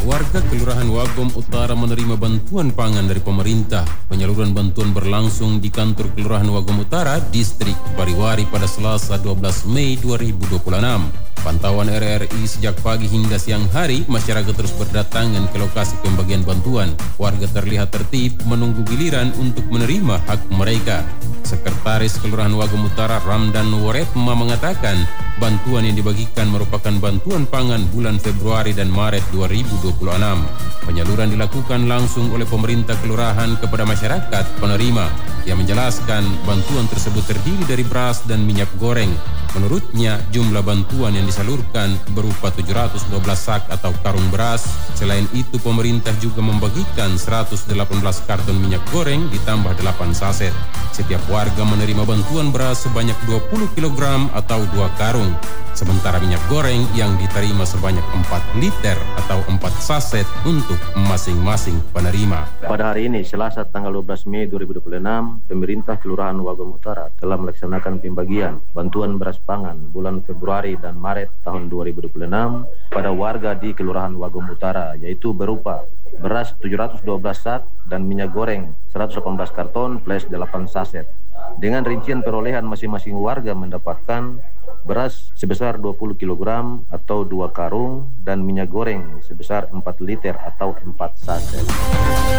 Warga Kelurahan Wagom Utara menerima bantuan pangan dari pemerintah. Penyaluran bantuan berlangsung di kantor Kelurahan Wagom Utara, Distrik Pariwari pada Selasa 12 Mei 2026. Pantauan RRI sejak pagi hingga siang hari, masyarakat terus berdatangan ke lokasi pembagian bantuan. Warga terlihat tertib menunggu giliran untuk menerima hak mereka. Sekretaris Kelurahan Wagom Utara Ramdan Woretma mengatakan bantuan yang dibagikan merupakan bantuan pangan bulan Februari dan Maret 2026. Penyaluran dilakukan langsung oleh pemerintah kelurahan kepada masyarakat penerima. Ia menjelaskan bantuan tersebut terdiri dari beras dan minyak goreng. Menurutnya, jumlah bantuan yang disalurkan berupa 712 sak atau karung beras. Selain itu, pemerintah juga membagikan 118 karton minyak goreng ditambah 8 saset. Setiap warga menerima bantuan beras sebanyak 20 kg atau 2 karung. Sementara minyak goreng yang diterima sebanyak 4 liter atau 4 saset untuk masing-masing penerima. Pada hari ini, Selasa tanggal 12 Mei 2026, pemerintah Kelurahan Wagom Utara telah melaksanakan pembagian bantuan beras pangan bulan Februari dan Maret tahun 2026 pada warga di Kelurahan Wagom Utara, yaitu berupa beras 712 sak dan minyak goreng 118 karton plus 8 saset. Dengan rincian perolehan masing-masing warga mendapatkan beras sebesar 20 kg atau 2 karung dan minyak goreng sebesar 4 liter atau 4 saset.